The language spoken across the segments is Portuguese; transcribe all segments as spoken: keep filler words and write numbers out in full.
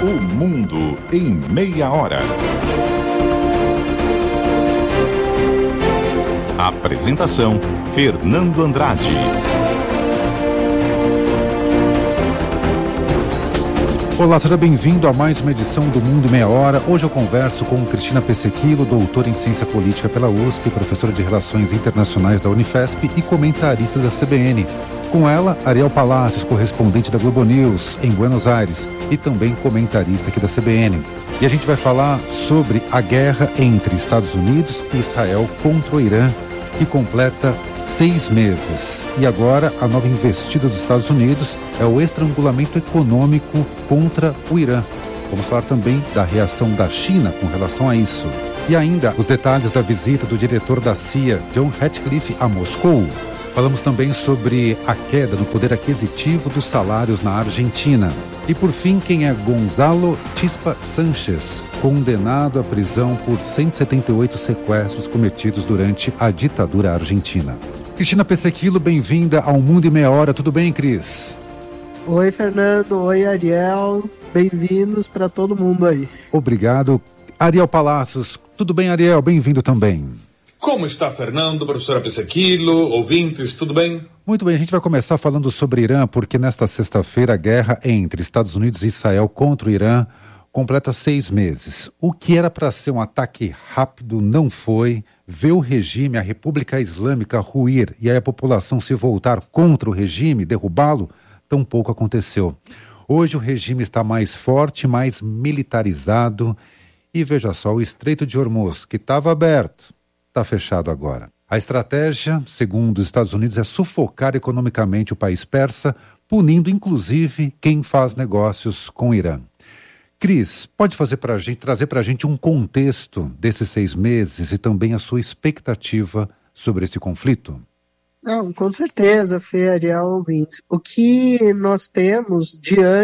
O Mundo em Meia Hora. Apresentação: Fernando Andrade. Olá, seja bem-vindo a mais uma edição do Mundo em Meia Hora. Hoje eu converso com Cristina Pesequilo, doutora em Ciência Política pela U S P, professora de Relações Internacionais da Unifesp e comentarista da C B N. Com ela, Ariel Palacios, correspondente da Globo News em Buenos Aires e também comentarista aqui da C B N. E a gente vai falar sobre a guerra entre Estados Unidos e Israel contra o Irã, que completa seis meses. E agora, a nova investida dos Estados Unidos é o estrangulamento econômico contra o Irã. Vamos falar também da reação da China com relação a isso. E ainda os detalhes da visita do diretor da C I A, John Ratcliffe, a Moscou. Falamos também sobre a queda no poder aquisitivo dos salários na Argentina. E por fim, quem é Gonzalo Chispa Sánchez, condenado à prisão por cento e setenta e oito sequestros cometidos durante a ditadura argentina. Cristina Pesequilo, bem-vinda ao Mundo em Meia Hora. Tudo bem, Cris? Oi, Fernando. Oi, Ariel. Bem-vindos para todo mundo aí. Obrigado. Ariel Palacios. Tudo bem, Ariel? Bem-vindo também. Como está, Fernando, professora Pesequilo, ouvintes, tudo bem? Muito bem, a gente vai começar falando sobre Irã, porque nesta sexta-feira a guerra entre Estados Unidos e Israel contra o Irã completa seis meses. O que era para ser um ataque rápido não foi. Ver o regime, a República Islâmica, ruir e a população se voltar contra o regime, derrubá-lo, tampouco aconteceu. Hoje o regime está mais forte, mais militarizado e veja só, o Estreito de Hormuz, que estava aberto, está fechado agora. A estratégia, segundo os Estados Unidos, é sufocar economicamente o país persa, punindo inclusive quem faz negócios com o Irã. Cris, pode fazer pra gente, trazer para a gente um contexto desses seis meses e também a sua expectativa sobre esse conflito? Não, com certeza, Fê, Ariel, ouvintes. O que nós temos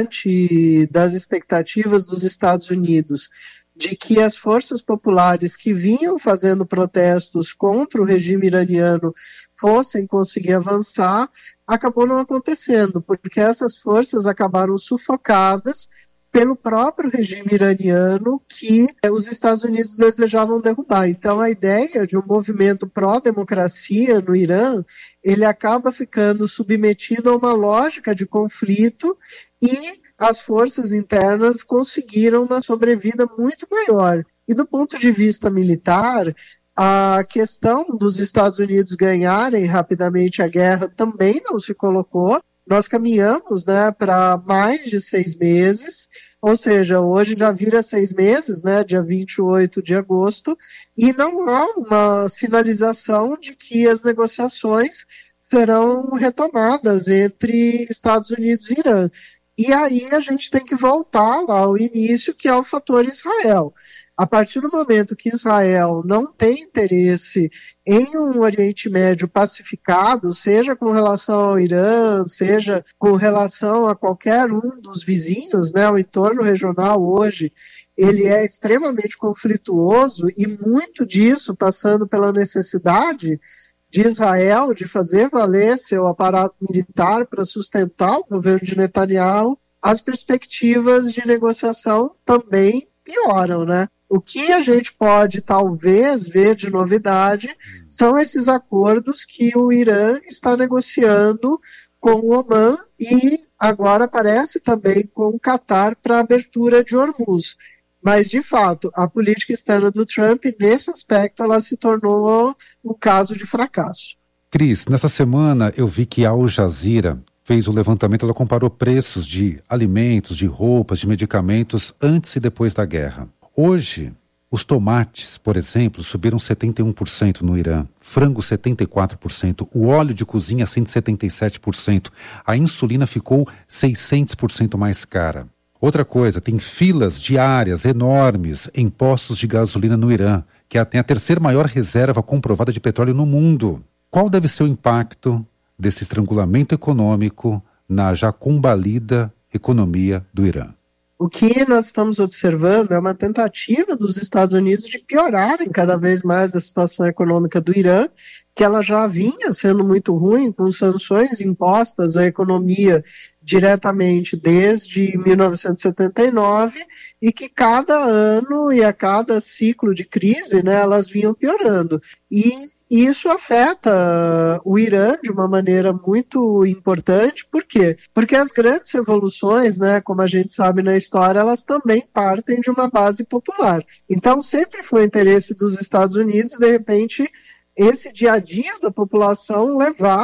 diante das expectativas dos Estados Unidos de que as forças populares que vinham fazendo protestos contra o regime iraniano fossem conseguir avançar, acabou não acontecendo, porque essas forças acabaram sufocadas pelo próprio regime iraniano que os Estados Unidos desejavam derrubar. Então, a ideia de um movimento pró-democracia no Irã, ele acaba ficando submetido a uma lógica de conflito e as forças internas conseguiram uma sobrevida muito maior. E do ponto de vista militar, a questão dos Estados Unidos ganharem rapidamente a guerra também não se colocou. Nós caminhamos, né, para mais de seis meses, ou seja, hoje já vira seis meses, né, dia vinte e oito de agosto, e não há uma sinalização de que as negociações serão retomadas entre Estados Unidos e Irã. E aí a gente tem que voltar lá ao início, que é o fator Israel. A partir do momento que Israel não tem interesse em um Oriente Médio pacificado, seja com relação ao Irã, seja com relação a qualquer um dos vizinhos, né, o entorno regional hoje, ele é extremamente conflituoso e muito disso passando pela necessidade de Israel de fazer valer seu aparato militar para sustentar o governo de Netanyahu, as perspectivas de negociação também pioram, né? O que a gente pode talvez ver de novidade são esses acordos que o Irã está negociando com o Omã e agora parece também com o Catar para a abertura de Hormuz. Mas, de fato, a política externa do Trump, nesse aspecto, ela se tornou um caso de fracasso. Cris, nessa semana eu vi que a Al Jazeera fez o levantamento, ela comparou preços de alimentos, de roupas, de medicamentos antes e depois da guerra. Hoje, os tomates, por exemplo, subiram setenta e um por cento no Irã, frango setenta e quatro por cento, o óleo de cozinha cento e setenta e sete por cento, a insulina ficou seiscentos por cento mais cara. Outra coisa, tem filas diárias enormes em postos de gasolina no Irã, que tem a terceira maior reserva comprovada de petróleo no mundo. Qual deve ser o impacto desse estrangulamento econômico na já combalida economia do Irã? O que nós estamos observando é uma tentativa dos Estados Unidos de piorarem cada vez mais a situação econômica do Irã, que ela já vinha sendo muito ruim, com sanções impostas à economia diretamente desde mil novecentos e setenta e nove, e que cada ano e a cada ciclo de crise, né, elas vinham piorando. E isso afeta o Irã de uma maneira muito importante. Por quê? Porque as grandes revoluções, né, como a gente sabe na história, elas também partem de uma base popular. Então sempre foi interesse dos Estados Unidos, de repente, esse dia a dia da população levar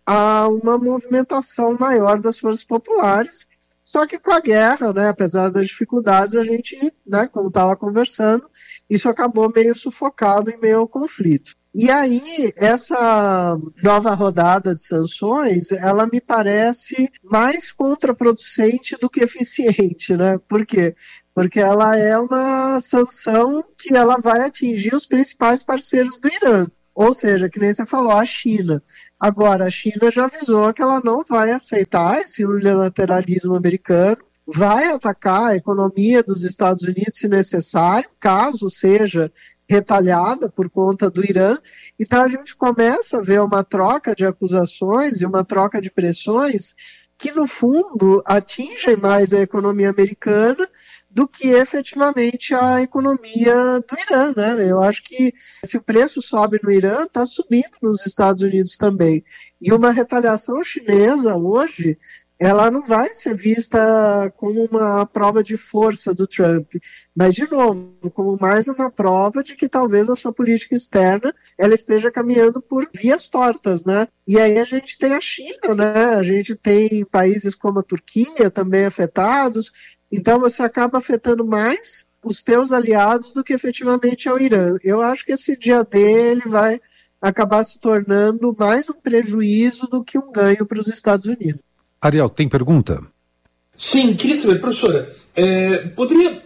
a uma movimentação maior das forças populares. Só que com a guerra, né, apesar das dificuldades, a gente, né, como estava conversando, isso acabou meio sufocado em meio ao conflito. E aí, essa nova rodada de sanções, ela me parece mais contraproducente do que eficiente, né? Por quê? Porque ela é uma sanção que ela vai atingir os principais parceiros do Irã. Ou seja, que nem você falou, a China. Agora, a China já avisou que ela não vai aceitar esse unilateralismo americano, vai atacar a economia dos Estados Unidos se necessário, caso seja retalhada por conta do Irã. Então a gente começa a ver uma troca de acusações e uma troca de pressões que, no fundo, atingem mais a economia americana do que efetivamente a economia do Irã, né? Eu acho que se o preço sobe no Irã, está subindo nos Estados Unidos também. E uma retaliação chinesa hoje, ela não vai ser vista como uma prova de força do Trump, mas, de novo, como mais uma prova de que talvez a sua política externa ela esteja caminhando por vias tortas, né? E aí a gente tem a China, né? A gente tem países como a Turquia também afetados, então você acaba afetando mais os teus aliados do que efetivamente é o Irã. Eu acho que esse dia D ele vai acabar se tornando mais um prejuízo do que um ganho para os Estados Unidos. Ariel, tem pergunta? Sim, queria saber, professora, é, poderia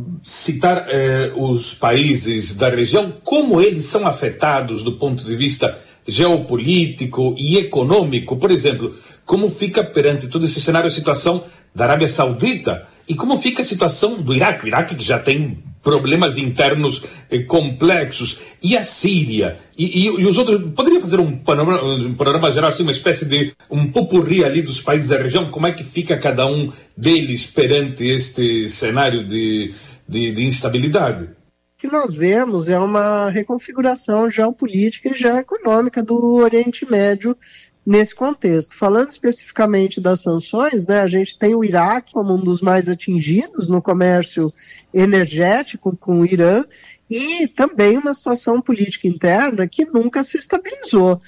citar é, os países da região, como eles são afetados do ponto de vista geopolítico e econômico? Por exemplo, como fica perante todo esse cenário a situação da Arábia Saudita e como fica a situação do Iraque? O Iraque que já tem problemas internos eh, complexos, e a Síria, e, e, e os outros. Poderia fazer um panorama, um panorama geral, assim, uma espécie de um popurrí ali dos países da região? Como é que fica cada um deles perante este cenário de, de, de instabilidade? O que nós vemos é uma reconfiguração geopolítica e geoeconômica do Oriente Médio nesse contexto. Falando especificamente das sanções, né, a gente tem o Iraque como um dos mais atingidos no comércio energético com o Irã, e também uma situação política interna que nunca se estabilizou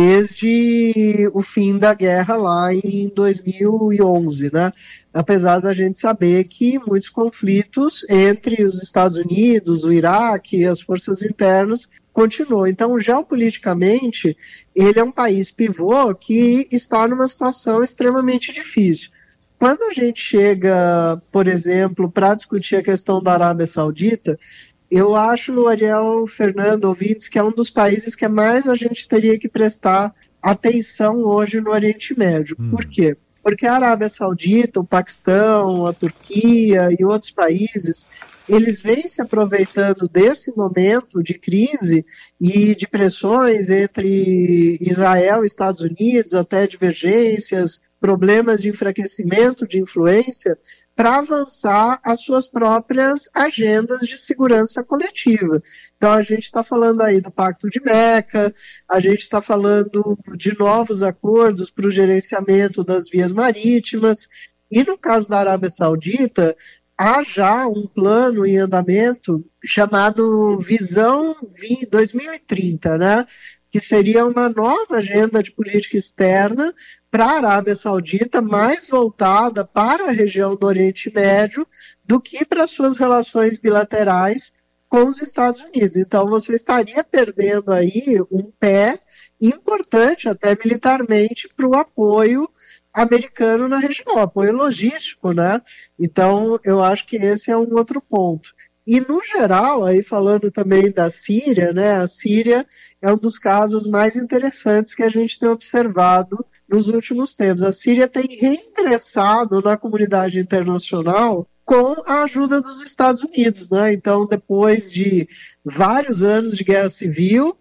desde o fim da guerra lá em dois mil e onze, né? Apesar da gente saber que muitos conflitos entre os Estados Unidos, o Iraque e as forças internas continuam. Então, geopoliticamente, ele é um país pivô que está numa situação extremamente difícil. Quando a gente chega, por exemplo, para discutir a questão da Arábia Saudita, eu acho, Ariel, Fernando, ouvintes, que é um dos países que mais a gente teria que prestar atenção hoje no Oriente Médio. Hum. Por quê? Porque a Arábia Saudita, o Paquistão, a Turquia e outros países, eles vêm se aproveitando desse momento de crise e de pressões entre Israel e Estados Unidos, até divergências, problemas de enfraquecimento de influência, para avançar as suas próprias agendas de segurança coletiva. Então a gente está falando aí do Pacto de Meca, a gente está falando de novos acordos para o gerenciamento das vias marítimas, e no caso da Arábia Saudita, há já um plano em andamento chamado Visão dois mil e trinta, né? Que seria uma nova agenda de política externa para a Arábia Saudita, mais voltada para a região do Oriente Médio do que para suas relações bilaterais com os Estados Unidos. Então você estaria perdendo aí um pé importante, até militarmente, para o apoio americano na região, apoio logístico, né? Então eu acho que esse é um outro ponto. E, no geral, aí falando também da Síria, né, a Síria é um dos casos mais interessantes que a gente tem observado nos últimos tempos. A Síria tem reingressado na comunidade internacional com a ajuda dos Estados Unidos, né? Então, depois de vários anos de guerra civil,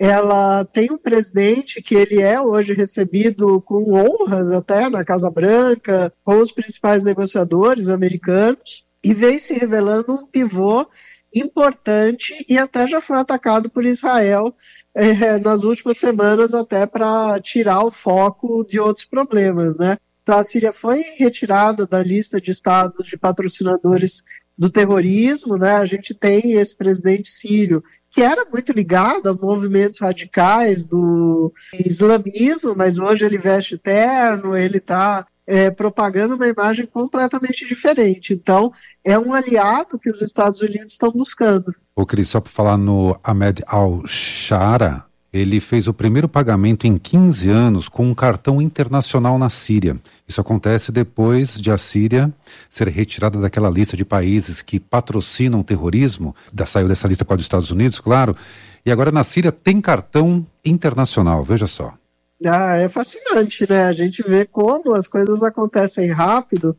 ela tem um presidente que ele é hoje recebido com honras até na Casa Branca, com os principais negociadores americanos, e vem se revelando um pivô importante e até já foi atacado por Israel eh, nas últimas semanas até para tirar o foco de outros problemas, né? Então a Síria foi retirada da lista de estados de patrocinadores do terrorismo, né? A gente tem esse presidente sírio que era muito ligado a movimentos radicais do islamismo, mas hoje ele veste terno, ele está é, propagando uma imagem completamente diferente. Então, é um aliado que os Estados Unidos estão buscando. Ô Cris, só para falar no Ahmed al-Shara, ele fez o primeiro pagamento em quinze anos com um cartão internacional na Síria. Isso acontece depois de a Síria ser retirada daquela lista de países que patrocinam o terrorismo, da, saiu dessa lista com a dos Estados Unidos, claro, e agora na Síria tem cartão internacional, veja só. Ah, é fascinante, né? A gente vê como as coisas acontecem rápido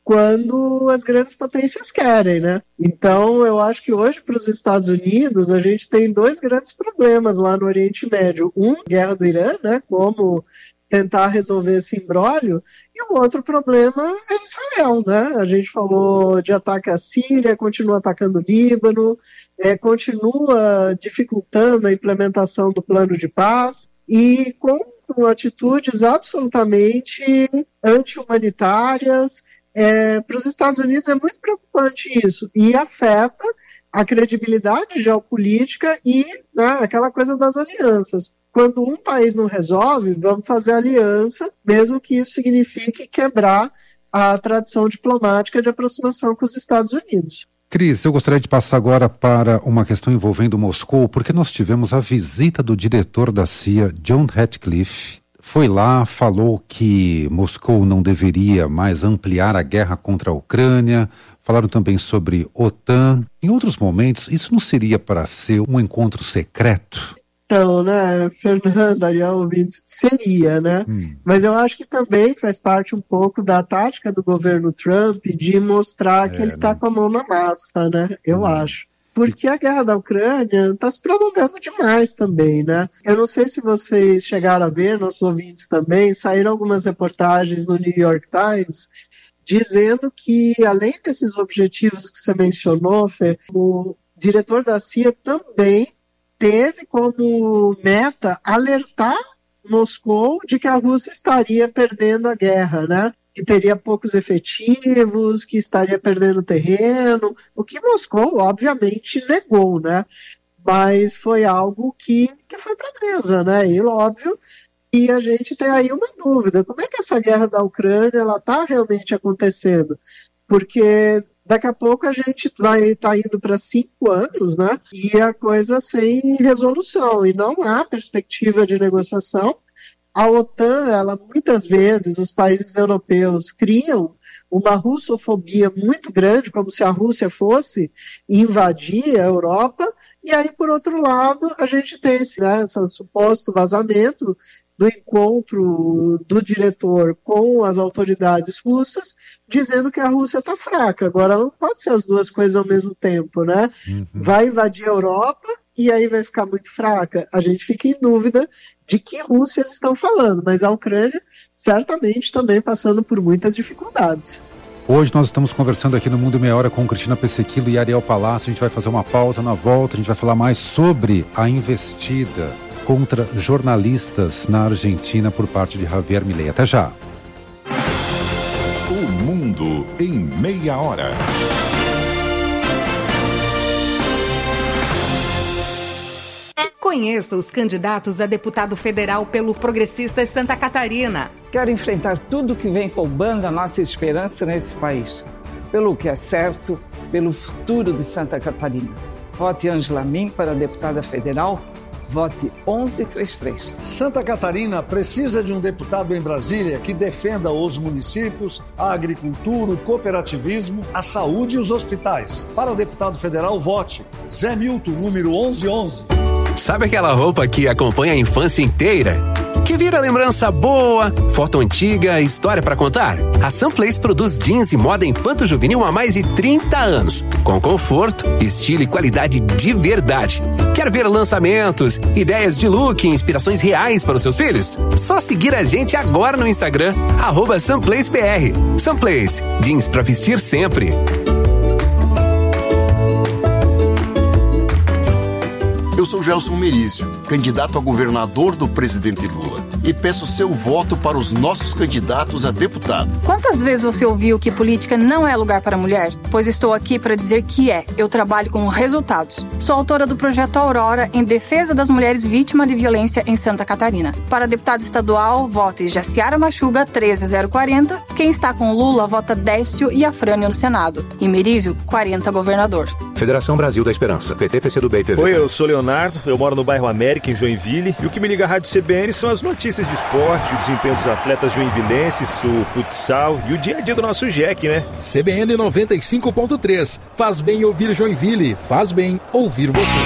quando as grandes potências querem, né? Então, eu acho que hoje, para os Estados Unidos, a gente tem dois grandes problemas lá no Oriente Médio. Um, a guerra do Irã, né? Como tentar resolver esse imbróglio, e o outro problema é Israel, né? A gente falou de ataque à Síria, continua atacando o Líbano, é, continua dificultando a implementação do plano de paz, e com atitudes absolutamente anti-humanitárias. É, para os Estados Unidos é muito preocupante isso, e afeta a credibilidade geopolítica e, né, aquela coisa das alianças. Quando um país não resolve, vamos fazer aliança, mesmo que isso signifique quebrar a tradição diplomática de aproximação com os Estados Unidos. Cris, eu gostaria de passar agora para uma questão envolvendo Moscou, porque nós tivemos a visita do diretor da C I A, John Ratcliffe. Foi lá, falou que Moscou não deveria mais ampliar a guerra contra a Ucrânia. Falaram também sobre OTAN. Em outros momentos, isso não seria para ser um encontro secreto? Então, né, Fernando, Ariel, ouvintes, seria, né? Hum. Mas eu acho que também faz parte um pouco da tática do governo Trump de mostrar é, que ele está né? com a mão na massa, né? Eu hum. acho. Porque a guerra da Ucrânia está se prolongando demais também, né? Eu não sei se vocês chegaram a ver, nossos ouvintes também, saíram algumas reportagens no New York Times dizendo que, além desses objetivos que você mencionou, Fê, o diretor da C I A também teve como meta alertar Moscou de que a Rússia estaria perdendo a guerra, né? Que teria poucos efetivos, que estaria perdendo terreno, o que Moscou, obviamente, negou, né? Mas foi algo que, que foi para a mesa, né? E, óbvio, e a gente tem aí uma dúvida, como é que essa guerra da Ucrânia está realmente acontecendo? Porque daqui a pouco a gente vai estar tá indo para cinco anos, né? E a coisa sem resolução, e não há perspectiva de negociação. A OTAN, ela muitas vezes, os países europeus criam uma russofobia muito grande, como se a Rússia fosse invadir a Europa, e aí, por outro lado, a gente tem esse, né, esse suposto vazamento do encontro do diretor com as autoridades russas, dizendo que a Rússia está fraca. Agora, não pode ser as duas coisas ao mesmo tempo, né? Uhum. Vai invadir a Europa e aí vai ficar muito fraca. A gente fica em dúvida de que Rússia eles estão falando, mas a Ucrânia certamente também passando por muitas dificuldades. Hoje nós estamos conversando aqui no Mundo em Meia Hora com Cristina Pessequilo e Ariel Palácio. A gente vai fazer uma pausa, na volta a gente vai falar mais sobre a investida contra jornalistas na Argentina por parte de Javier Milei. Até já. O Mundo em Meia Hora. Conheça os candidatos a deputado federal pelo Progressistas Santa Catarina. Quero enfrentar tudo que vem roubando a nossa esperança nesse país. Pelo que é certo, pelo futuro de Santa Catarina. Vote Ângela Min para deputada federal. Vote onze trinta e três. Santa Catarina precisa de um deputado em Brasília que defenda os municípios, a agricultura, o cooperativismo, a saúde e os hospitais. Para o deputado federal, vote Zé Milton, número onze onze. Sabe aquela roupa que acompanha a infância inteira? Que vira lembrança boa, foto antiga, história pra contar? A Sunplace produz jeans e moda infanto-juvenil há mais de trinta anos, com conforto, estilo e qualidade de verdade. Quer ver lançamentos, ideias de look e inspirações reais para os seus filhos? Só seguir a gente agora no Instagram, arroba SunplaceBR. Sunplace, jeans pra vestir sempre. Eu sou Gelson Merizio, candidato a governador do presidente Lula, e peço seu voto para os nossos candidatos a deputado. Quantas vezes você ouviu que política não é lugar para mulher? Pois estou aqui para dizer que é. Eu trabalho com resultados. Sou autora do projeto Aurora em defesa das mulheres vítimas de violência em Santa Catarina. Para deputado estadual, vote Jaciara Machuga treze zero quarenta. Quem está com Lula, vota Décio e Afrânio no Senado. E Merizio, quarenta governador. Federação Brasil da Esperança, P T, P C do B e P V. Oi, eu sou Leonardo, eu moro no bairro América, em Joinville, e o que me liga à Rádio C B N são as notícias de esporte, o desempenho dos atletas joinvilenses, o futsal e o dia a dia do nosso J E C, né? C B N noventa e cinco ponto três. Faz bem ouvir Joinville, faz bem ouvir você.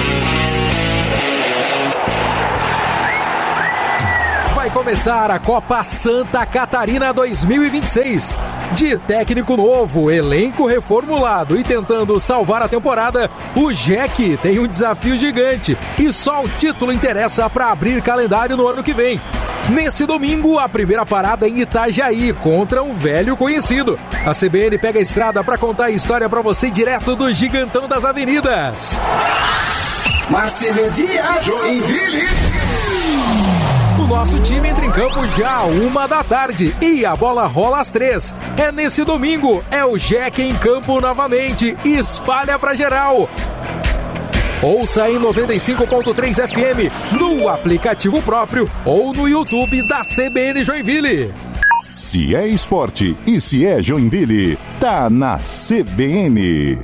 Vai começar a Copa Santa Catarina dois mil e vinte e seis. De técnico novo, elenco reformulado e tentando salvar a temporada, o J E C tem um desafio gigante e só o título interessa para abrir calendário no ano que vem. Nesse domingo, a primeira parada em Itajaí contra um velho conhecido. A C B N pega a estrada para contar a história para você direto do Gigantão das Avenidas. Marcelo Dias, Joinville. O nosso time entra em campo já uma da tarde e a bola rola às três. É nesse domingo, é o J E C em campo novamente, espalha pra geral. Ouça em noventa e cinco ponto três F M, no aplicativo próprio ou no YouTube da C B N Joinville. Se é esporte e se é Joinville, tá na C B N.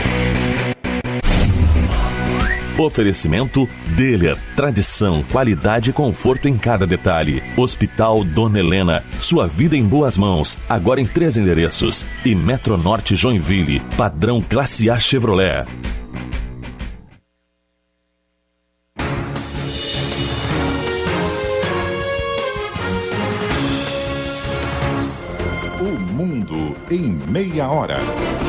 Oferecimento Delia, tradição, qualidade e conforto em cada detalhe. Hospital Dona Helena, sua vida em boas mãos, agora em três endereços. E Metronorte Joinville, padrão Classe A Chevrolet. O mundo em meia hora.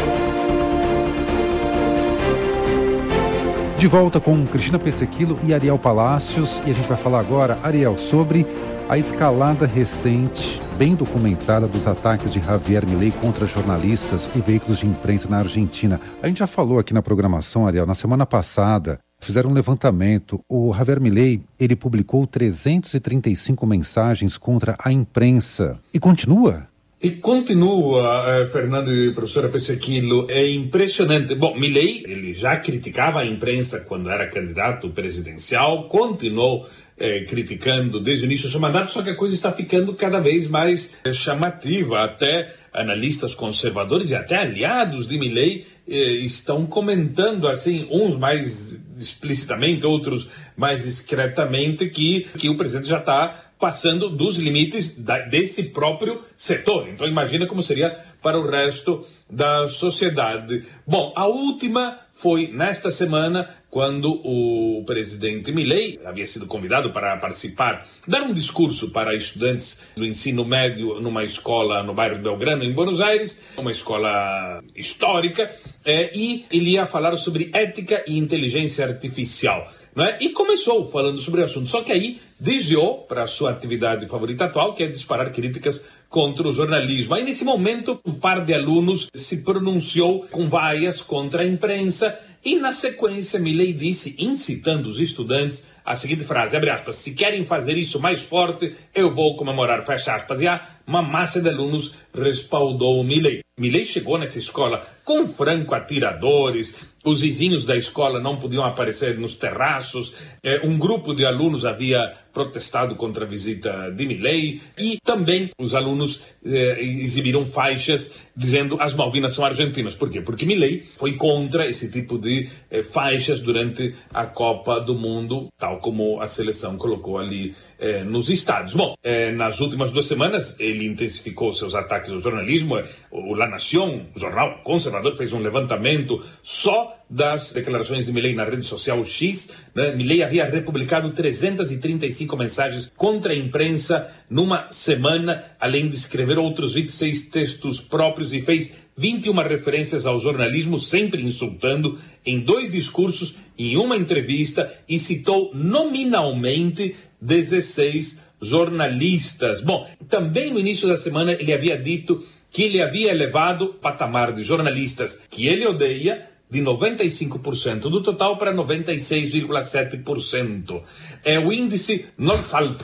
De volta com Cristina Pessequilo e Ariel Palácios, e a gente vai falar agora, Ariel, sobre a escalada recente, bem documentada, dos ataques de Javier Milei contra jornalistas e veículos de imprensa na Argentina. A gente já falou aqui na programação, Ariel, na semana passada, fizeram um levantamento. O Javier Milei, ele publicou trezentas e trinta e cinco mensagens contra a imprensa. E continua? E continua, eh, Fernando e professora Pessequilo, é impressionante. Bom, Milei, ele já criticava a imprensa quando era candidato presidencial, continuou eh, criticando desde o início do seu mandato, só que a coisa está ficando cada vez mais eh, chamativa. Até analistas conservadores e até aliados de Milei eh, estão comentando, assim, uns mais explicitamente, outros mais discretamente, que, que o presidente já está passando dos limites da, desse próprio setor. Então imagina como seria para o resto da sociedade. Bom, a última foi nesta semana, quando o presidente Milei havia sido convidado para participar, dar um discurso para estudantes do ensino médio numa escola no bairro de Belgrano, em Buenos Aires, uma escola histórica, é, e ele ia falar sobre ética e inteligência artificial. Não é? E começou falando sobre o assunto, só que aí desviou para a sua atividade favorita atual, que é disparar críticas contra o jornalismo. Aí, nesse momento, um par de alunos se pronunciou com vaias contra a imprensa e, na sequência, Milei disse, incitando os estudantes, a seguinte frase, abre aspas, se querem fazer isso mais forte, eu vou comemorar, fecha aspas. E a uma massa de alunos respaldou o Milei. Milei chegou nessa escola com franco-atiradores, os vizinhos da escola não podiam aparecer nos terraços, é, um grupo de alunos havia protestado contra a visita de Milei e também os alunos eh, exibiram faixas dizendo as Malvinas são argentinas. Por quê? Porque Milei foi contra esse tipo de eh, faixas durante a Copa do Mundo, tal como a seleção colocou ali eh, nos estádios. Bom, Bom, eh, nas últimas duas semanas ele intensificou seus ataques ao jornalismo. O La Nación, o jornal conservador, fez um levantamento só das declarações de Milei na rede social X. Né? Milei havia republicado trezentas e trinta e cinco mensagens contra a imprensa numa semana, além de escrever outros vinte e seis textos próprios, e fez vinte e uma referências ao jornalismo, sempre insultando, em dois discursos, em uma entrevista, e citou nominalmente dezesseis jornalistas. Bom, também no início da semana ele havia dito que ele havia elevado o patamar de jornalistas que ele odeia de noventa e cinco por cento do total para noventa e seis vírgula sete por cento. É o índice NOLSALP.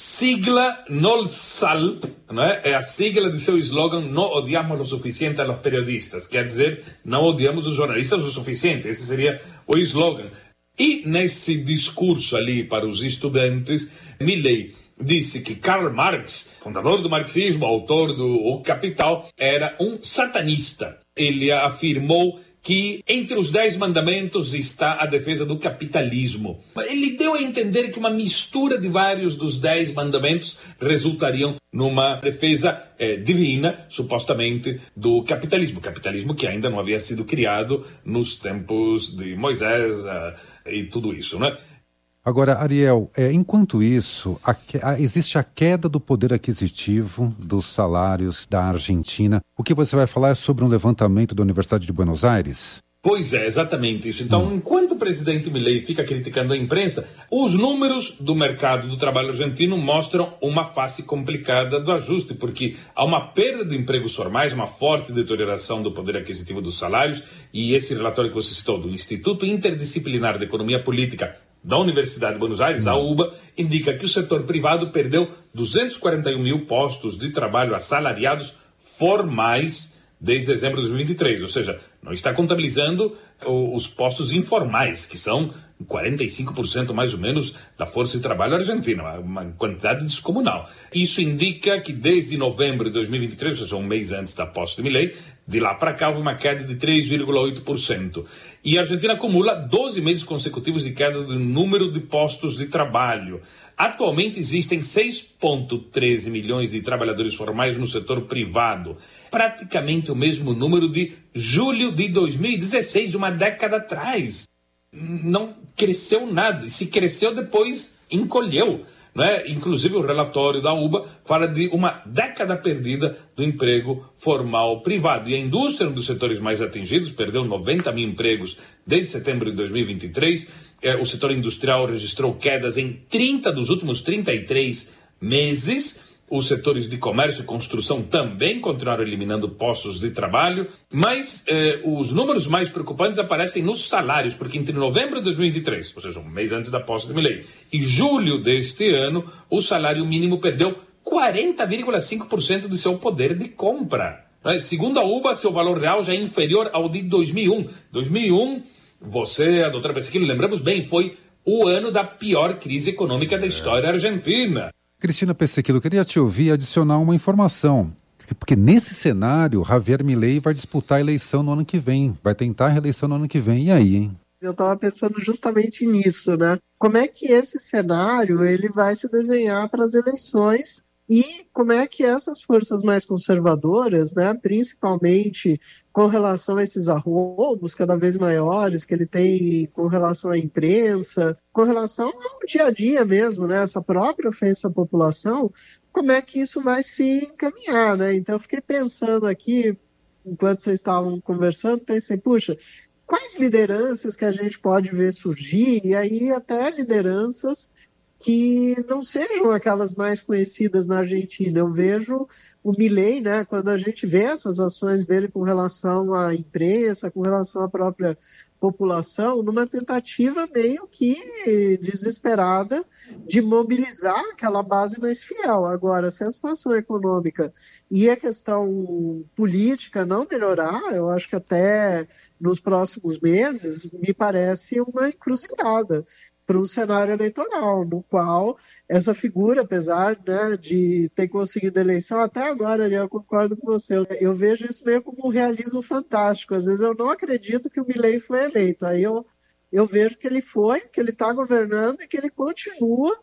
Sigla NOLSALP, né? É a sigla de seu slogan "Não odiamos o suficiente a los periodistas", quer dizer, não odiamos os jornalistas o suficiente. Esse seria o slogan. E nesse discurso ali para os estudantes, Milei disse que Karl Marx, fundador do marxismo, autor do O Capital, era um satanista. Ele afirmou que entre os dez mandamentos está a defesa do capitalismo. Ele deu a entender que uma mistura de vários dos dez mandamentos resultariam numa defesa eh, divina, supostamente, do capitalismo. Capitalismo que ainda não havia sido criado nos tempos de Moisés uh, e tudo isso, né? Agora, Ariel, é, enquanto isso, a, a, existe a queda do poder aquisitivo dos salários da Argentina. O que você vai falar é sobre um levantamento da Universidade de Buenos Aires? Pois é, exatamente isso. Então, hum. enquanto o presidente Milei fica criticando a imprensa, os números do mercado do trabalho argentino mostram uma face complicada do ajuste, porque há uma perda de empregos formais, uma forte deterioração do poder aquisitivo dos salários, e esse relatório que você citou do Instituto Interdisciplinar de Economia Política da Universidade de Buenos Aires, a U B A, indica que o setor privado perdeu duzentos e quarenta e um mil postos de trabalho assalariados formais desde dezembro de dois mil e vinte e três, ou seja, não está contabilizando os postos informais, que são quarenta e cinco por cento mais ou menos da força de trabalho argentina, uma quantidade descomunal. Isso indica que desde novembro de dois mil e vinte e três, ou seja, um mês antes da posse de Milei, de lá para cá houve uma queda de três vírgula oito por cento. E a Argentina acumula doze meses consecutivos de queda do número de postos de trabalho. Atualmente existem seis vírgula treze milhões de trabalhadores formais no setor privado, praticamente o mesmo número de julho de dois mil e dezesseis, de uma década atrás. Não cresceu nada, e se cresceu depois encolheu. Né? Inclusive o relatório da U B A fala de uma década perdida do emprego formal privado. E a indústria, um dos setores mais atingidos, perdeu noventa mil empregos desde setembro de dois mil e vinte e três. É, o setor industrial registrou quedas em trinta dos últimos trinta e três meses. Os setores de comércio e construção também continuaram eliminando postos de trabalho, mas eh, os números mais preocupantes aparecem nos salários, porque entre novembro de dois mil e vinte e três, ou seja, um mês antes da posse de Milei, e julho deste ano, o salário mínimo perdeu quarenta vírgula cinco por cento de seu poder de compra. Né? Segundo a U B A, seu valor real já é inferior ao de dois mil e um. dois mil e um, você, a doutora Pesquilo, lembramos bem, foi o ano da pior crise econômica da história argentina. Cristina Pessequilo, queria te ouvir adicionar uma informação, porque nesse cenário, Javier Milei vai disputar a eleição no ano que vem, vai tentar a reeleição no ano que vem, e aí, hein? Eu estava pensando justamente nisso, né? Como é que esse cenário ele vai se desenhar para as eleições e como é que essas forças mais conservadoras, né, principalmente com relação a esses arroubos cada vez maiores que ele tem com relação à imprensa, com relação ao dia a dia mesmo, né, essa própria ofensa à população, como é que isso vai se encaminhar, né? Então eu fiquei pensando aqui, enquanto vocês estavam conversando, pensei, puxa, quais lideranças que a gente pode ver surgir, e aí até lideranças que não sejam aquelas mais conhecidas na Argentina. Eu vejo o Milei, né, quando a gente vê essas ações dele com relação à imprensa, com relação à própria população, numa tentativa meio que desesperada de mobilizar aquela base mais fiel. Agora, se a situação econômica e a questão política não melhorar, eu acho que até nos próximos meses, me parece uma encruzilhada para um cenário eleitoral, no qual essa figura, apesar, né, de ter conseguido a eleição, até agora, eu concordo com você, eu, eu vejo isso meio como um realismo fantástico. Às vezes eu não acredito que o Milei foi eleito, aí eu, eu vejo que ele foi, que ele está governando e que ele continua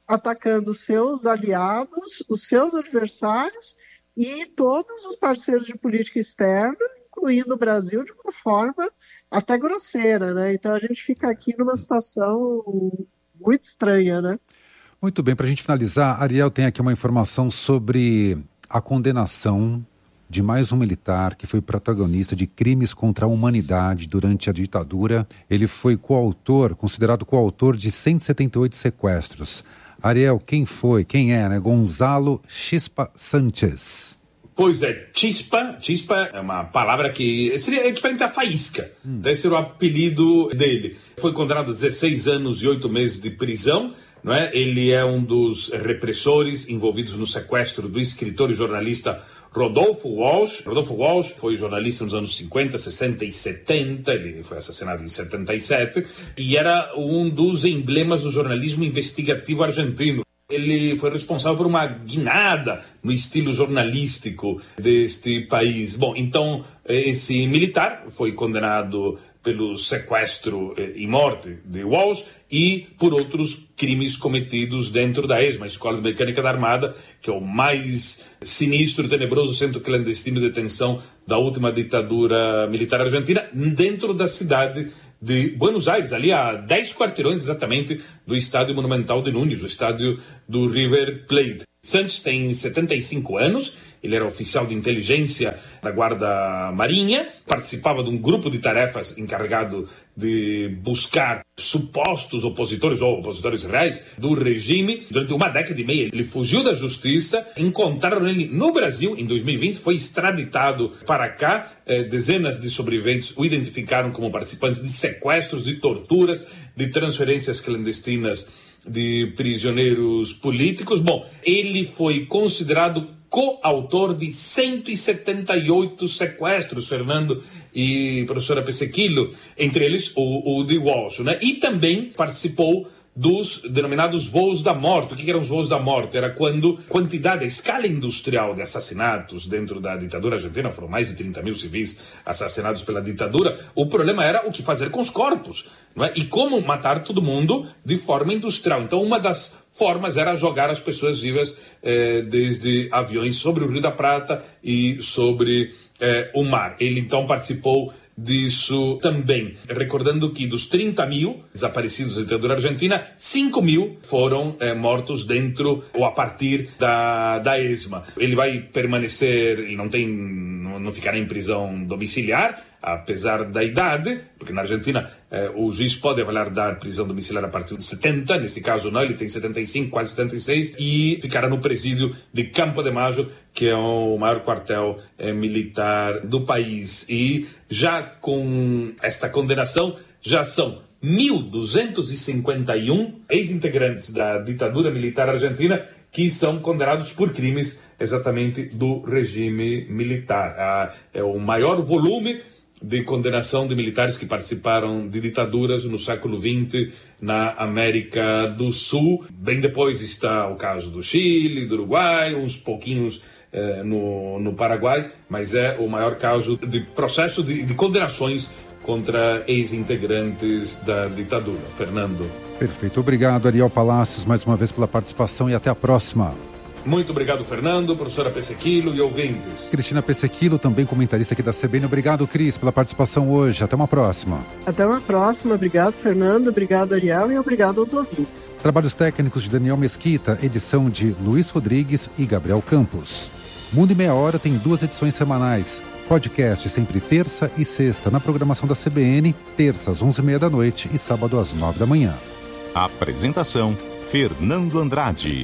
atacando os seus aliados, os seus adversários e todos os parceiros de política externa, incluindo o Brasil, de uma forma até grosseira, né? Então a gente fica aqui numa situação muito estranha, né? Muito bem, para a gente finalizar, Ariel tem aqui uma informação sobre a condenação de mais um militar que foi protagonista de crimes contra a humanidade durante a ditadura. Ele foi coautor, considerado coautor de cento e setenta e oito sequestros. Ariel, quem foi? Quem é, né? Gonzalo Chispa Sánchez. Pois é, Chispa, Chispa é uma palavra que seria equivalente a faísca, hum. deve ser o apelido dele. Foi condenado a dezesseis anos e oito meses de prisão, não é? Ele é um dos repressores envolvidos no sequestro do escritor e jornalista Rodolfo Walsh. Rodolfo Walsh foi jornalista nos anos cinquenta, sessenta e setenta, ele foi assassinado em setenta e sete, e era um dos emblemas do jornalismo investigativo argentino. Ele foi responsável por uma guinada no estilo jornalístico deste país. Bom, então, esse militar foi condenado pelo sequestro e morte de Walsh e por outros crimes cometidos dentro da ESMA, a Escola de Mecânica da Armada, que é o mais sinistro e tenebroso centro clandestino de detenção da última ditadura militar argentina, dentro da cidade de Buenos Aires, ali a dez quarteirões exatamente do Estádio Monumental de Núñez, o estádio do River Plate. Santos tem setenta e cinco anos, ele era oficial de inteligência da Guarda Marinha, participava de um grupo de tarefas encarregado de buscar supostos opositores ou opositores reais do regime. Durante uma década e meia ele fugiu da justiça, encontraram ele no Brasil em dois mil e vinte, foi extraditado para cá. Eh, dezenas de sobreviventes o identificaram como participante de sequestros, de torturas, de transferências clandestinas de prisioneiros políticos. Bom, ele foi considerado coautor de cento e setenta e oito sequestros, Fernando e professora Pesequillo, entre eles o, o de Walsh, né? E também participou dos denominados voos da morte. O que eram os voos da morte? Era quando a quantidade, a escala industrial de assassinatos dentro da ditadura argentina, foram mais de trinta mil civis assassinados pela ditadura, o problema era o que fazer com os corpos, não é? E como matar todo mundo de forma industrial. Então uma das formas era jogar as pessoas vivas eh, desde aviões sobre o Rio da Prata e sobre eh, o mar. Ele então participou disso também, recordando que dos trinta mil desaparecidos da ditadura argentina, cinco mil foram eh, mortos dentro ou a partir da, da ESMA. Ele vai permanecer, ele não tem, não, não ficará em prisão domiciliar, apesar da idade, porque na Argentina eh, o juiz pode avaliar dar prisão domiciliar a partir de setenta, nesse caso não, ele tem setenta e cinco, quase setenta e seis, e ficará no presídio de Campo de Mayo, que é o maior quartel eh, militar do país. E já com esta condenação, já são mil duzentos e cinquenta e um ex-integrantes da ditadura militar argentina que são condenados por crimes exatamente do regime militar. Ah, é o maior volume de condenação de militares que participaram de ditaduras no século vinte na América do Sul. Bem depois está o caso do Chile, do Uruguai, uns pouquinhos eh, no, no Paraguai, mas é o maior caso de processo de, de condenações contra ex-integrantes da ditadura. Fernando. Perfeito. Obrigado, Ariel Palacios, mais uma vez pela participação e até a próxima. Muito obrigado, Fernando, professora Pesequillo e ouvintes. Cristina Pesequillo, também comentarista aqui da C B N. Obrigado, Cris, pela participação hoje. Até uma próxima. Até uma próxima. Obrigado, Fernando. Obrigado, Ariel. E obrigado aos ouvintes. Trabalhos técnicos de Daniel Mesquita, edição de Luiz Rodrigues e Gabriel Campos. Mundo em Meia Hora tem duas edições semanais. Podcast sempre terça e sexta na programação da C B N, terça às onze e meia da noite e sábado às nove da manhã. Apresentação, Fernando Andrade.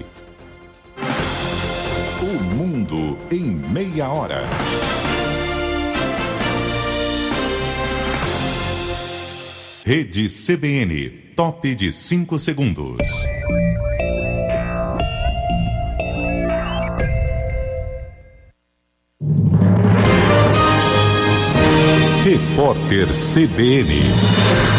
O Mundo em Meia Hora. Rede C B N, top de cinco segundos. Repórter C B N.